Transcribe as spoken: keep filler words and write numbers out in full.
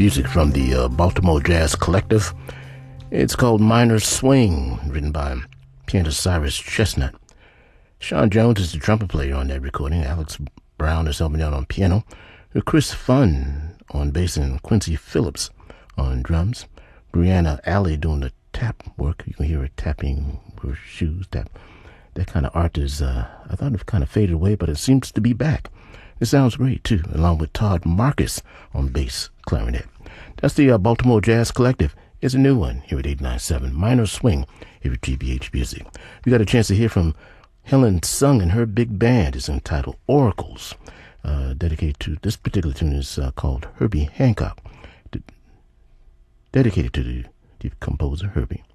music from the uh, Baltimore Jazz Collective. It's called Minor Swing, written by pianist Cyrus Chestnut. Sean Jones is the trumpet player on that recording. Alex Brown is helping out on piano. Chris Funn on bass and Quincy Phillips on drums. Brianna Alley doing the tap work. You can hear her tapping her shoes. Tap. That kind of art is, uh, I thought it kind of faded away, but it seems to be back. It sounds great, too, along with Todd Marcus on bass clarinet. That's the uh, Baltimore Jazz Collective. It's a new one here at eight nine seven. Minor Swing here at G B H Music. We got a chance to hear from Helen Sung and her big band. It's entitled Oracles. Uh, dedicated to, this particular tune is uh, called Herbie Hancock. D- dedicated to the, the composer Herbie.